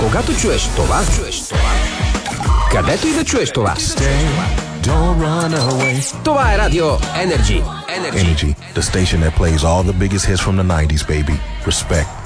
Кога чуеш това, където и да чуеш това. Don't run away. Това е Радио Energy. Energy, the station that plays all the biggest hits from the 90s, baby. Respect.